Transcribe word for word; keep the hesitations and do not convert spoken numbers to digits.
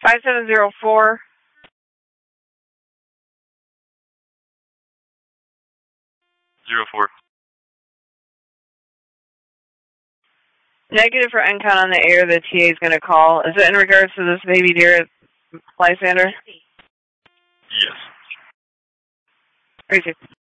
five seven zero four. Zero four. Negative for N CON on the air. The T A is going to call. Is it in regards to this baby deer at Lysander? Yes. Crazy.